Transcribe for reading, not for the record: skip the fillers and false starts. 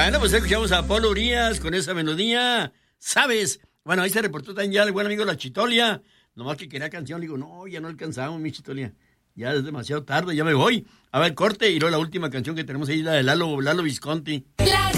Bueno, pues escuchamos a Polo Urias con esa melodía. ¿Sabes? Bueno, ahí se reportó también ya el buen amigo La Chitolia. Nomás que quería canción. Le digo, no, ya no alcanzamos, mi Chitolia. Ya es demasiado tarde, ya me voy. A ver, corte y luego la última canción que tenemos ahí, la de Lalo Visconti.